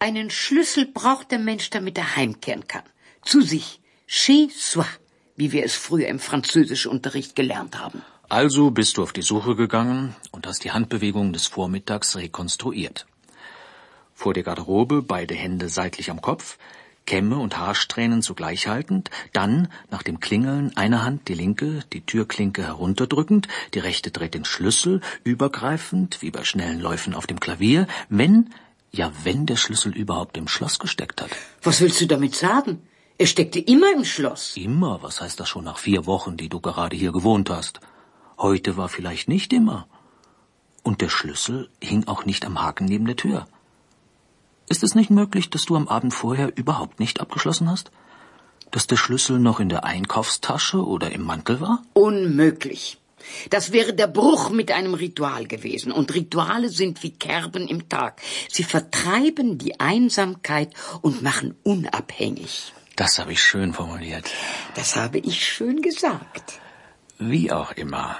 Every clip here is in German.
Einen Schlüssel braucht der Mensch, damit er heimkehren kann. Zu sich. Chez soi, wie wir es früher im Französischunterricht gelernt haben. Also bist du auf die Suche gegangen und hast die Handbewegungen des Vormittags rekonstruiert. Vor der Garderobe beide Hände seitlich am Kopf, Kämme und Haarsträhnen zugleich haltend, dann, nach dem Klingeln, eine Hand, die linke, die Türklinke herunterdrückend, die rechte dreht den Schlüssel, übergreifend, wie bei schnellen Läufen auf dem Klavier, wenn der Schlüssel überhaupt im Schloss gesteckt hat. Was willst du damit sagen? Er steckte immer im Schloss. Immer? Was heißt das schon nach 4 Wochen, die du gerade hier gewohnt hast? Heute war vielleicht nicht immer. Und der Schlüssel hing auch nicht am Haken neben der Tür. Ist es nicht möglich, dass du am Abend vorher überhaupt nicht abgeschlossen hast? Dass der Schlüssel noch in der Einkaufstasche oder im Mantel war? Unmöglich. Das wäre der Bruch mit einem Ritual gewesen. Und Rituale sind wie Kerben im Tag. Sie vertreiben die Einsamkeit und machen unabhängig. Das habe ich schön formuliert. Das habe ich schön gesagt. Wie auch immer.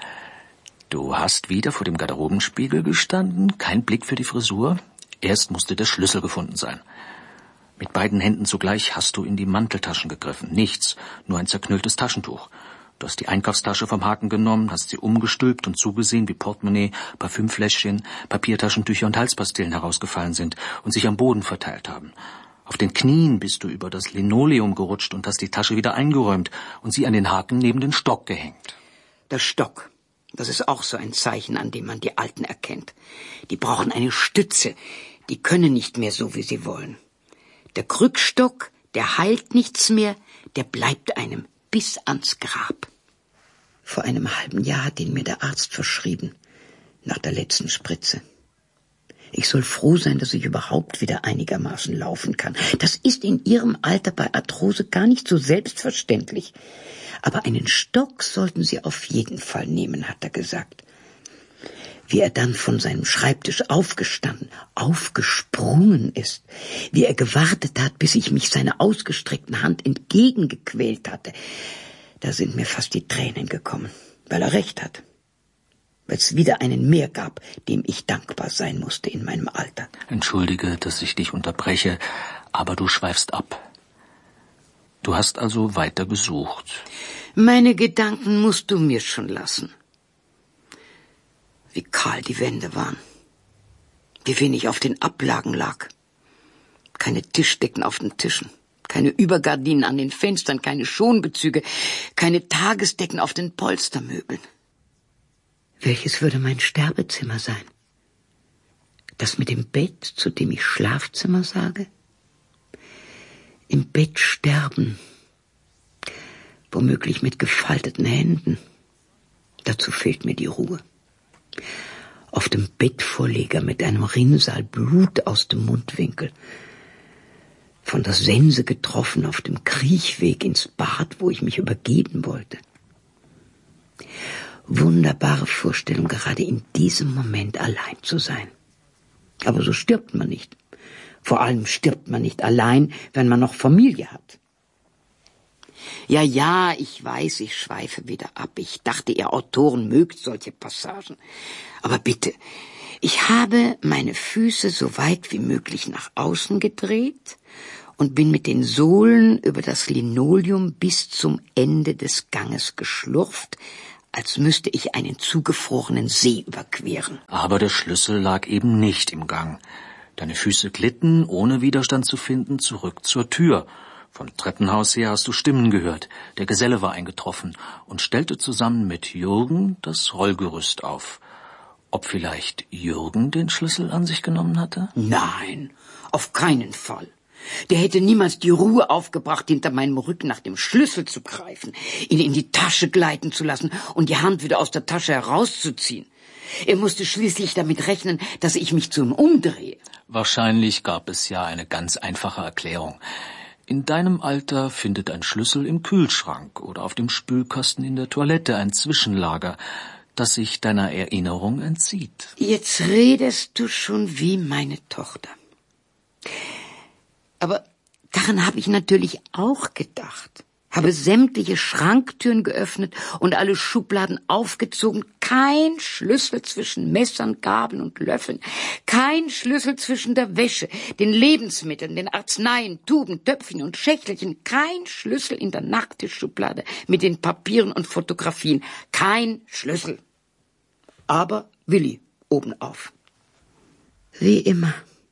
Du hast wieder vor dem Garderobenspiegel gestanden, kein Blick für die Frisur. Erst musste der Schlüssel gefunden sein. Mit beiden Händen zugleich hast du in die Manteltaschen gegriffen. Nichts, nur ein zerknülltes Taschentuch. Du hast die Einkaufstasche vom Haken genommen, hast sie umgestülpt und zugesehen, wie Portemonnaie, Parfümfläschchen, Papiertaschentücher und Halspastillen herausgefallen sind und sich am Boden verteilt haben. Auf den Knien bist du über das Linoleum gerutscht und hast die Tasche wieder eingeräumt und sie an den Haken neben den Stock gehängt. Der Stock, das ist auch so ein Zeichen, an dem man die Alten erkennt. Die brauchen eine Stütze, die können nicht mehr so, wie sie wollen. Der Krückstock, der heilt nichts mehr, der bleibt einem bis ans Grab. Vor einem halben Jahr hat ihn mir der Arzt verschrieben, nach der letzten Spritze. Ich soll froh sein, dass ich überhaupt wieder einigermaßen laufen kann. Das ist in Ihrem Alter bei Arthrose gar nicht so selbstverständlich. Aber einen Stock sollten Sie auf jeden Fall nehmen, hat er gesagt. Wie er dann von seinem Schreibtisch aufgestanden, aufgesprungen ist. Wie er gewartet hat, bis ich mich seiner ausgestreckten Hand entgegengequält hatte. Da sind mir fast die Tränen gekommen, weil er recht hat. Weil es wieder einen mehr gab, dem ich dankbar sein musste in meinem Alter. Entschuldige, dass ich dich unterbreche, aber du schweifst ab. Du hast also weiter gesucht. Meine Gedanken musst du mir schon lassen. Wie kahl die Wände waren. Wie wenig auf den Ablagen lag. Keine Tischdecken auf den Tischen. Keine Übergardinen an den Fenstern, keine Schonbezüge, keine Tagesdecken auf den Polstermöbeln. Welches würde mein Sterbezimmer sein? Das mit dem Bett, zu dem ich Schlafzimmer sage? Im Bett sterben. Womöglich mit gefalteten Händen. Dazu fehlt mir die Ruhe. Auf dem Bettvorleger mit einem Rinnsal Blut aus dem Mundwinkel. Von der Sense getroffen auf dem Kriechweg ins Bad, wo ich mich übergeben wollte. Wunderbare Vorstellung, gerade in diesem Moment allein zu sein. Aber so stirbt man nicht. Vor allem stirbt man nicht allein, wenn man noch Familie hat. Ja, ich weiß, ich schweife wieder ab. Ich dachte, ihr Autoren mögt solche Passagen. Aber bitte, ich habe meine Füße so weit wie möglich nach außen gedreht und bin mit den Sohlen über das Linoleum bis zum Ende des Ganges geschlurft, als müsste ich einen zugefrorenen See überqueren. Aber der Schlüssel lag eben nicht im Gang. Deine Füße glitten, ohne Widerstand zu finden, zurück zur Tür. Vom Treppenhaus her hast du Stimmen gehört. Der Geselle war eingetroffen und stellte zusammen mit Jürgen das Rollgerüst auf. Ob vielleicht Jürgen den Schlüssel an sich genommen hatte? Nein, auf keinen Fall. Der hätte niemals die Ruhe aufgebracht, hinter meinem Rücken nach dem Schlüssel zu greifen, ihn in die Tasche gleiten zu lassen und die Hand wieder aus der Tasche herauszuziehen. Er musste schließlich damit rechnen, dass ich mich zu ihm umdrehe. Wahrscheinlich gab es ja eine ganz einfache Erklärung. In deinem Alter findet ein Schlüssel im Kühlschrank oder auf dem Spülkasten in der Toilette ein Zwischenlager, das sich deiner Erinnerung entzieht. Jetzt redest du schon wie meine Tochter. Aber daran habe ich natürlich auch gedacht. habe sämtliche Schranktüren geöffnet und alle Schubladen aufgezogen. Kein Schlüssel zwischen Messern, Gabeln und Löffeln. Kein Schlüssel zwischen der Wäsche, den Lebensmitteln, den Arzneien, Tuben, Töpfchen und Schächtelchen. Kein Schlüssel in der Nachttischschublade mit den Papieren und Fotografien. Kein Schlüssel. Aber Willi obenauf. Wie immer.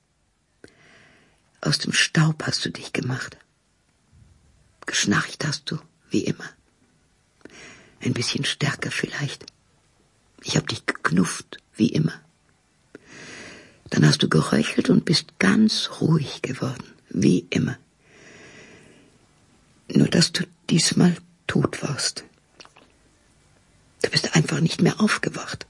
Aus dem Staub hast du dich gemacht. Geschnarcht hast du, wie immer. Ein bisschen stärker vielleicht. Ich hab dich geknufft, wie immer. Dann hast du geröchelt und bist ganz ruhig geworden, wie immer. Nur, dass du diesmal tot warst. Du bist einfach nicht mehr aufgewacht.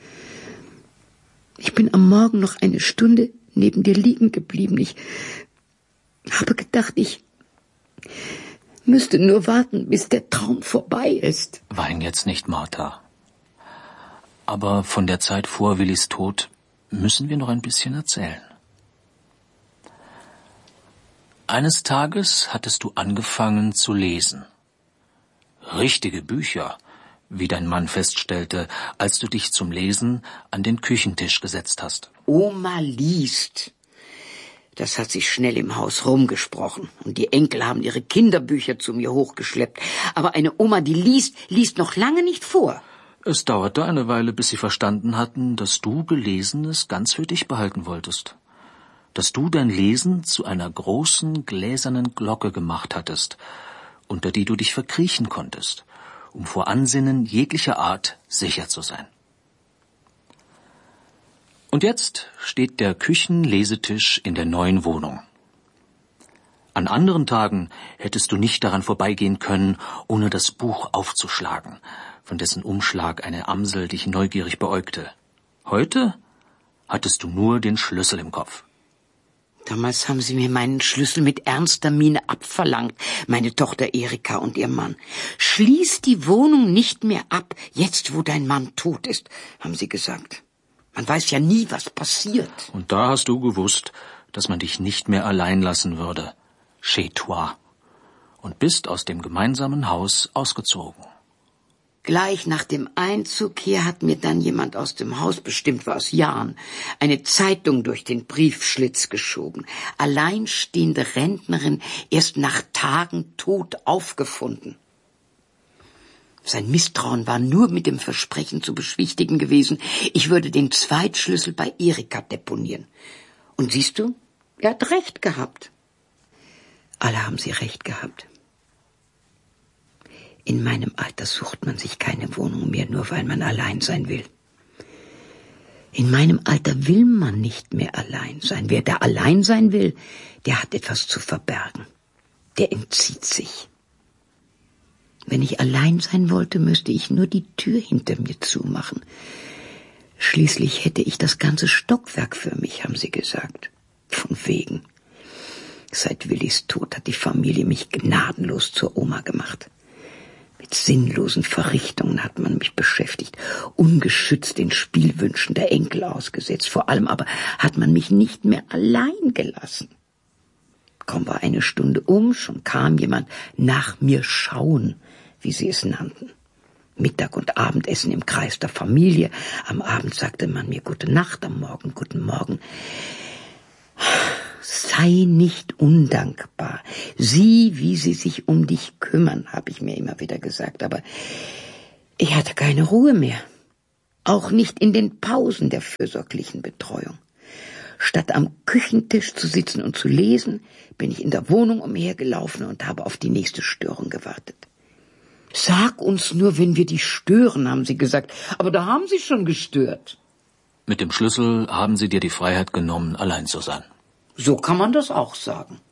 Ich bin am Morgen noch eine Stunde neben dir liegen geblieben. Ich habe gedacht, ich müsste nur warten, bis der Traum vorbei ist. Wein jetzt nicht, Martha. Aber von der Zeit vor Willis Tod müssen wir noch ein bisschen erzählen. Eines Tages hattest du angefangen zu lesen. Richtige Bücher, wie dein Mann feststellte, als du dich zum Lesen an den Küchentisch gesetzt hast. Oma liest. Das hat sich schnell im Haus rumgesprochen. Und die Enkel haben ihre Kinderbücher zu mir hochgeschleppt. Aber eine Oma, die liest noch lange nicht vor. Es dauerte eine Weile, bis sie verstanden hatten, dass du Gelesenes ganz für dich behalten wolltest. Dass du dein Lesen zu einer großen gläsernen Glocke gemacht hattest, unter die du dich verkriechen konntest, um vor Ansinnen jeglicher Art sicher zu sein. Und jetzt steht der Küchenlesetisch in der neuen Wohnung. An anderen Tagen hättest du nicht daran vorbeigehen können, ohne das Buch aufzuschlagen, von dessen Umschlag eine Amsel dich neugierig beäugte. Heute hattest du nur den Schlüssel im Kopf. Damals haben sie mir meinen Schlüssel mit ernster Miene abverlangt, meine Tochter Erika und ihr Mann. Schließ die Wohnung nicht mehr ab, jetzt wo dein Mann tot ist, haben sie gesagt. Man weiß ja nie, was passiert. Und da hast du gewusst, dass man dich nicht mehr allein lassen würde. Chez toi. Und bist aus dem gemeinsamen Haus ausgezogen. Gleich nach dem Einzug hier hat mir dann jemand aus dem Haus, bestimmt war es Jan, eine Zeitung durch den Briefschlitz geschoben. Alleinstehende Rentnerin, erst nach Tagen tot aufgefunden. Sein Misstrauen war nur mit dem Versprechen zu beschwichtigen gewesen, ich würde den Zweitschlüssel bei Erika deponieren. Und siehst du, er hat recht gehabt. Alle haben sie recht gehabt. In meinem Alter sucht man sich keine Wohnung mehr, nur weil man allein sein will. In meinem Alter will man nicht mehr allein sein. Wer da allein sein will, der hat etwas zu verbergen. Der entzieht sich. Wenn ich allein sein wollte, müsste ich nur die Tür hinter mir zumachen. Schließlich hätte ich das ganze Stockwerk für mich, haben sie gesagt. Von wegen. Seit Willis Tod hat die Familie mich gnadenlos zur Oma gemacht. Mit sinnlosen Verrichtungen hat man mich beschäftigt, ungeschützt den Spielwünschen der Enkel ausgesetzt. Vor allem aber hat man mich nicht mehr allein gelassen. Kaum war eine Stunde um, schon kam jemand nach mir schauen, wie sie es nannten. Mittag- und Abendessen im Kreis der Familie. Am Abend sagte man mir Gute Nacht, am Morgen Guten Morgen. Sei nicht undankbar. Sieh, wie sie sich um dich kümmern, habe ich mir immer wieder gesagt. Aber ich hatte keine Ruhe mehr. Auch nicht in den Pausen der fürsorglichen Betreuung. Statt am Küchentisch zu sitzen und zu lesen, bin ich in der Wohnung umhergelaufen und habe auf die nächste Störung gewartet. Sag uns nur, wenn wir dich stören, haben sie gesagt. Aber da haben sie schon gestört. Mit dem Schlüssel haben sie dir die Freiheit genommen, allein zu sein. So kann man das auch sagen.